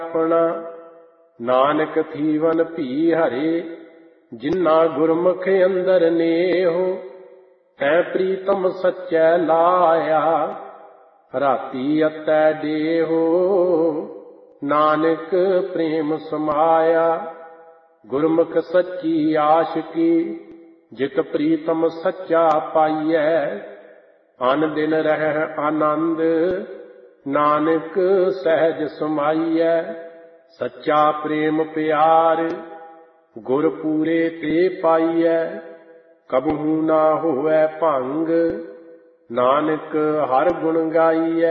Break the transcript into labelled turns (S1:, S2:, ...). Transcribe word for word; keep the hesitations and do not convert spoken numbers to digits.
S1: ਆਪਣਾ ਨਾਨਕ ਥੀਵਨ ਭੀ ਹਰੇ, ਜਿਨ੍ਹਾਂ ਗੁਰਮੁਖ ਅੰਦਰ ਨੇਹੋ, ਤੈ ਪ੍ਰੀਤਮ ਸੱਚੈ ਲਾਇਆ, ਰਾਤੀ ਅਤੈ ਦੇਹੋ, ਨਾਨਕ ਪ੍ਰੇਮ ਸਮਾਇਆ। ਗੁਰਮੁਖ ਸੱਚੀ ਆਸ਼ਕੀ, ਜਿਤ ਪ੍ਰੀਤਮ ਸੱਚਾ ਪਾਈਐ, ਅਨ ਦਿਨ ਰਹਿ ਆਨੰਦ, ਨਾਨਕ ਸਹਿਜ ਸਮਾਈਐ। ਸੱਚਾ ਪ੍ਰੇਮ ਪਿਆਰ, ਗੁਰ ਪੂਰੇ ਤੇ ਪਾਈਐ, ਕਬਹੂ ਨਾ ਹੋਵੈ ਭੰਗ, ਨਾਨਕ ਹਰ ਗੁਣ ਗਾਈਐ।